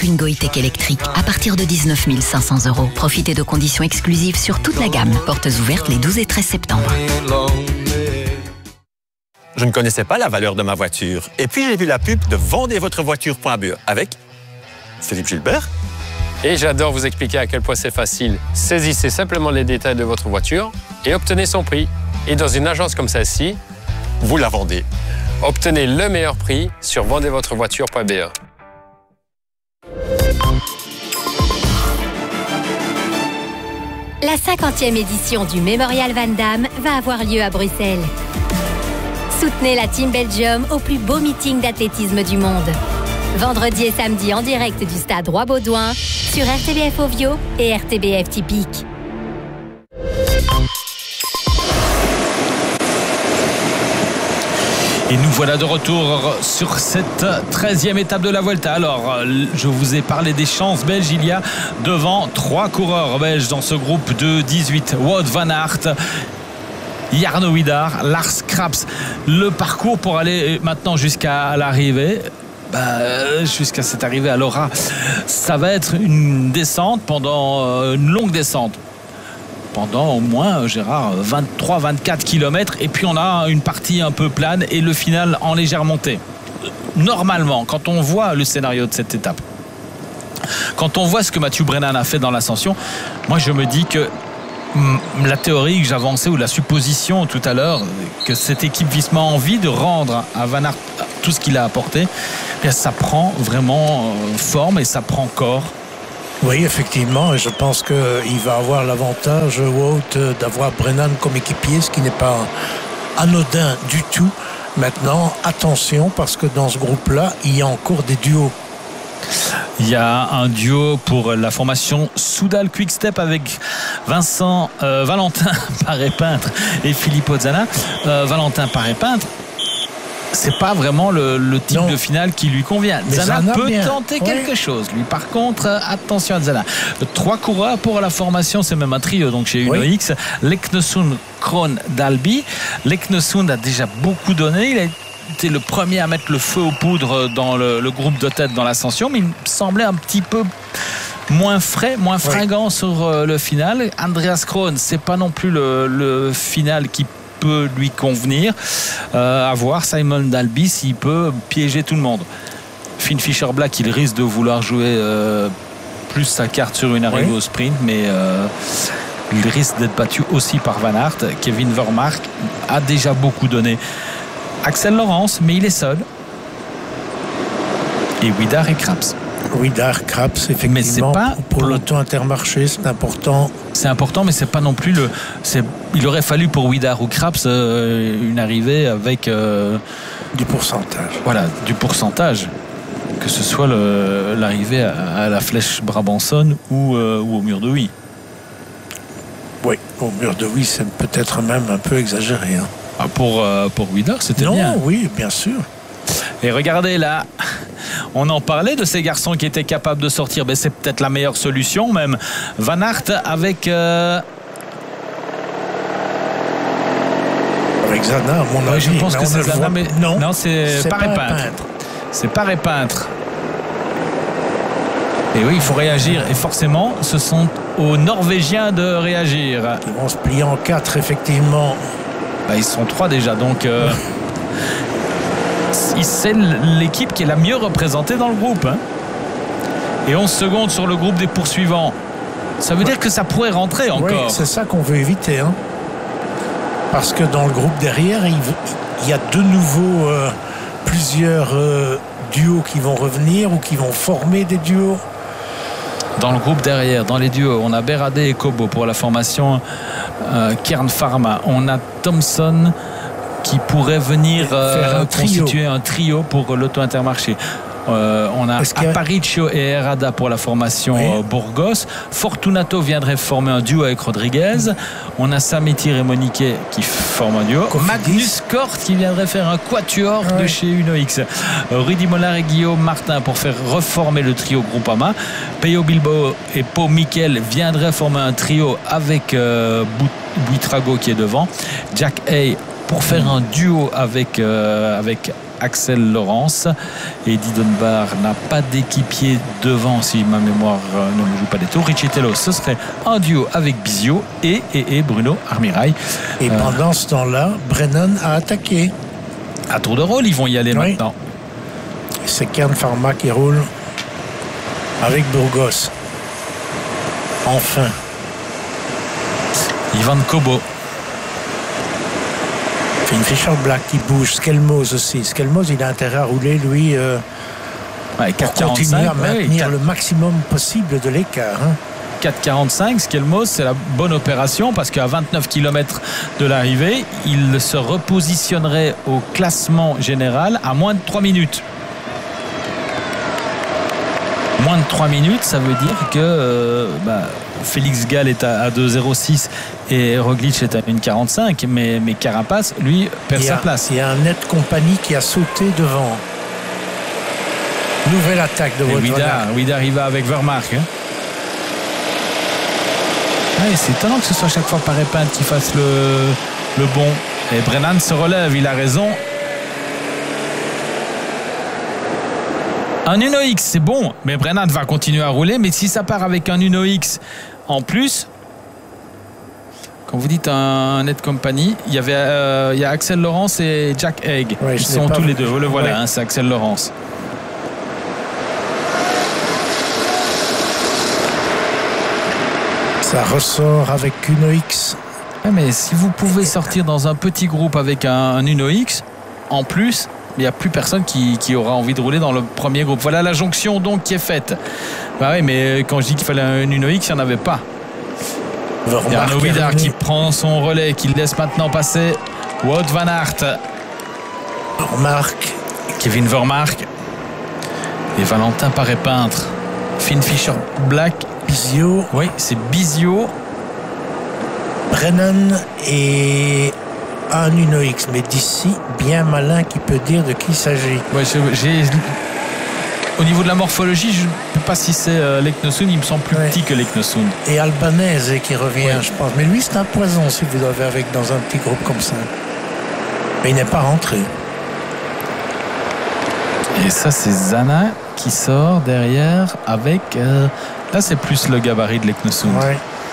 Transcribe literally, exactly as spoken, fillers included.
une Goïtec électrique à partir de dix-neuf mille cinq cents euros. Profitez de conditions exclusives sur toute la gamme. Portes ouvertes les douze et treize septembre. Je ne connaissais pas la valeur de ma voiture. Et puis j'ai vu la pub de vendez votre voiture point be avec Philippe Gilbert. Et j'adore vous expliquer à quel point c'est facile. Saisissez simplement les détails de votre voiture et obtenez son prix. Et dans une agence comme celle-ci, vous la vendez. Obtenez le meilleur prix sur vendez votre voiture point be. La cinquantième édition du Mémorial Van Damme va avoir lieu à Bruxelles. Soutenez la Team Belgium au plus beau meeting d'athlétisme du monde. Vendredi et samedi en direct du stade Roi-Baudouin sur R T B F Ovio et R T B F Typique. Et nous voilà de retour sur cette treizième étape de la Vuelta. Alors, je vous ai parlé des chances belges. Il y a devant trois coureurs belges dans ce groupe de dix-huit. Wout van Aert, Jarno Widar, Lars Kraps. Le parcours pour aller maintenant jusqu'à l'arrivée, bah, jusqu'à cette arrivée à Laura, ça va être une descente pendant une longue descente. Pendant au moins, Gérard, vingt-trois vingt-quatre kilomètres. Et puis on a une partie un peu plane et le final en légère montée. Normalement, quand on voit le scénario de cette étape, quand on voit ce que Mathieu Brennan a fait dans l'ascension, moi je me dis que la théorie que j'avançais ou la supposition tout à l'heure que cette équipe Visma a envie de rendre à Van Aert tout ce qu'il a apporté, bien ça prend vraiment forme et ça prend corps. Oui, effectivement, et je pense qu'il va avoir l'avantage, Wout, d'avoir Brennan comme équipier, ce qui n'est pas anodin du tout. Maintenant, attention, parce que dans ce groupe-là, il y a encore des duos. Il y a un duo pour la formation Soudal Quick Step avec Vincent euh, Valentin Paré-Peintre et Philippe Ozzana. Euh, Valentin Paré-Peintre, c'est pas vraiment le, le type non. de finale qui lui convient. Zana, Zana peut bien. tenter ouais. quelque chose. Lui, par contre, attention à Zana. Trois coureurs pour la formation, c'est même un trio. Donc chez Uno oui. X, Leknesund, Krohn, Dalby. Leknesund a déjà beaucoup donné. Il a été le premier à mettre le feu aux poudres dans le, le groupe de tête dans l'ascension, mais il me semblait un petit peu moins frais, moins fringant oui. sur le final. Andreas Krohn, c'est pas non plus le, le final qui peut lui convenir. Euh, à voir Simon Dalby s'il peut piéger tout le monde. Finn Fisher Black, il risque de vouloir jouer euh, plus sa carte sur une arrivée oui. au sprint, mais euh, il risque d'être battu aussi par Van Aert. Kevin Vermaak a déjà beaucoup donné. Axel Laurence, mais il est seul. Et Widar et Kraps. Widar, Kraps, effectivement. Mais c'est pas pour, pour l'auto Intermarché, c'est important. C'est important, mais c'est pas non plus le. C'est, il aurait fallu pour Widar ou Kraps euh, une arrivée avec euh, du pourcentage. Voilà, du pourcentage. Que ce soit le, l'arrivée à, à la Flèche Brabançonne ou, euh, ou au mur de Huy. Oui, au mur de Huy, c'est peut-être même un peu exagéré. Hein. Ah, pour euh, pour Widar, c'était non, bien. Non, oui, bien sûr. Et regardez là, on en parlait de ces garçons qui étaient capables de sortir. Ben, c'est peut-être la meilleure solution même. Van Aert avec... Euh... Avec Zana, à mon ouais, avis. Je pense que c'est Zana, mais non, non c'est, c'est Paré-Peintre. C'est Paré-Peintre. Et oui, il faut réagir. Et forcément, ce sont aux Norvégiens de réagir. Ils vont se plier en quatre, effectivement. Ben, ils sont trois déjà, donc... Euh... c'est l'équipe qui est la mieux représentée dans le groupe. Hein. Et onze secondes sur le groupe des poursuivants. Ça veut ouais. dire que ça pourrait rentrer encore. Oui, c'est ça qu'on veut éviter. Hein. Parce que dans le groupe derrière, il, il y a de nouveau euh, plusieurs euh, duos qui vont revenir ou qui vont former des duos. Dans le groupe derrière, dans les duos, on a Beradé et Kobo pour la formation euh, Kern Pharma. On a Thompson qui pourrait venir euh, un constituer un trio pour l'Auto Intermarché. Euh, on a Aparicio et Herrada pour la formation oui. euh, Burgos. Fortunato viendrait former un duo avec Rodriguez. On a Sametir et Monique qui forment un duo. Magnus Cort qui viendrait faire un quatuor oui. de chez Uno X. Euh, Rudy Mollard et Guillaume Martin pour faire reformer le trio Groupama. Peyo Bilbao et Pau Miquel viendraient former un trio avec euh, Buitrago qui est devant. Jack Hay pour faire un duo avec, euh, avec Axel Laurence. Eddie Dunbar n'a pas d'équipier devant, si ma mémoire ne me joue pas des tours. Riccitello, ce serait un duo avec Bisio et, et, et Bruno Armirail. Et euh, pendant ce temps-là, Brennan a attaqué. À tour de rôle, ils vont y aller oui. maintenant. C'est Kern Pharma qui roule avec Burgos. Enfin. Ivan Kobo. Finn Fisher Black qui bouge. Skelmos aussi. Skelmos, il a intérêt à rouler, lui, euh, ouais, pour continuer à maintenir ouais, le maximum possible de l'écart. Hein. quatre quarante-cinq, Skelmos, c'est la bonne opération parce qu'à vingt-neuf kilomètres de l'arrivée, il se repositionnerait au classement général à moins de trois minutes. Moins de trois minutes, ça veut dire que euh, bah, Félix Gall est à, à deux zéro six et Roglic est à une quarante-cinq, mais, mais Carapace, lui, perd sa place. Il y a un net compagnie qui a sauté devant. Nouvelle attaque de Wout van Aert. Widar, il va avec Vermaerk. Hein. Ouais, c'est étonnant que ce soit chaque fois Paré-Pinthe qui fasse le, le bon. Et Brennan se relève, il a raison. Un Uno X, c'est bon, mais Brennan va continuer à rouler. Mais si ça part avec un Uno X en plus, quand vous dites un net compagnie, il y avait, euh, il y a Axel Laurence et Jack Haig. Ouais, ils sont tous les deux. Vous le voilà, ouais. hein, c'est Axel Laurence. Ça ressort avec Uno X. Ouais, mais si vous pouvez sortir dans un petit groupe avec un, un Uno X, en plus, il n'y a plus personne qui, qui aura envie de rouler dans le premier groupe. Voilà la jonction donc qui est faite. Bah oui, mais quand je dis qu'il fallait un Uno X, il n'y en avait pas. Il y a Arnaud Widar qui prend son relais, qui laisse maintenant passer Wout van Aert. Vermaerk. Kevin Vermaerk. Et Valentin Paré-Peintre. Finn Fisher Black. Bisio. Oui, c'est Bisio. Brennan et un Uno X, mais d'ici, bien malin qui peut dire de qui il s'agit. Ouais, j'ai... Au niveau de la morphologie, je ne sais pas si c'est euh, l'Eknosund, il me semble plus ouais. petit que l'Eknosund. Et Albanese qui revient, ouais. je pense. Mais lui, c'est un poison si vous l'avez avec dans un petit groupe comme ça. Mais il n'est pas rentré. Et ça, c'est Zana qui sort derrière avec... Euh, là, c'est plus le gabarit de l'Eknosund. Ouais.